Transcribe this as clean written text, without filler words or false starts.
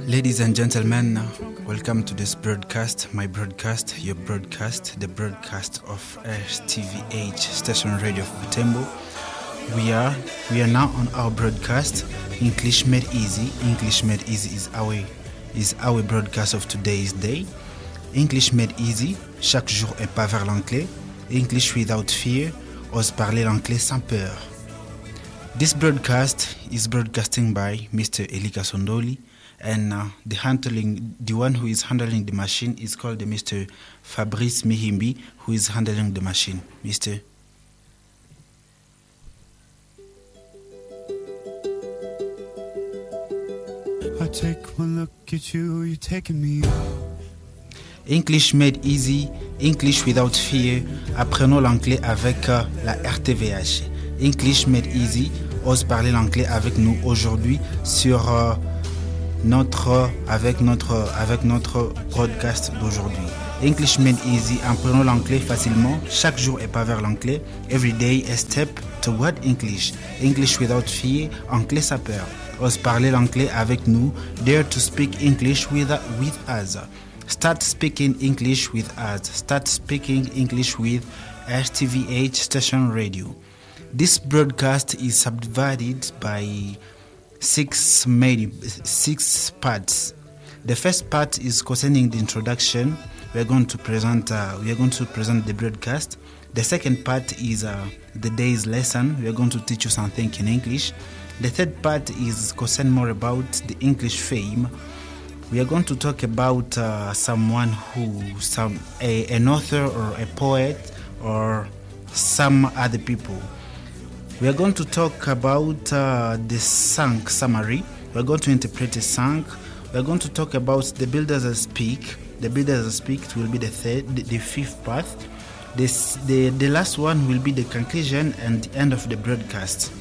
Ladies and gentlemen, welcome to this broadcast, my broadcast, your broadcast, the broadcast of STVH Station Radio of Butembo. We are now on our broadcast, English Made Easy. English Made Easy is our broadcast of today's day. English Made Easy, chaque jour un pas vers l'anglais. English without fear, ose parler l'anglais sans peur. This broadcast is broadcasting by Mr. Elika Sondoli, and the one who is handling the machine is called Mr. Fabrice Mihimbi, who is handling the machine. Mr. I take one look at you, you're taking me out. English Made Easy, English without fear. Apprenons l'anglais avec la RTVH. English Made Easy, ose parler l'anglais avec nous aujourd'hui sur notre podcast d'aujourd'hui. English Made Easy, apprenons l'anglais facilement. Chaque jour est pas vers l'anglais. Every day a step toward English. English without fear, anglais sans peur. Ose parler l'anglais avec nous. Dare to speak English with us. Start speaking English with us. Start speaking English with STVH Station Radio. This broadcast is subdivided by six parts. The first part is concerning the introduction. We are going to present the broadcast. The second part is the day's lesson. We are going to teach you something in English. The third part is concerned more about the English fame. We are going to talk about an author or a poet or some other people. We are going to talk about the song summary. We are going to interpret a song. We are going to talk about the builders that speak. The builders that speak will be the fifth part. The last one will be the conclusion and the end of the broadcast.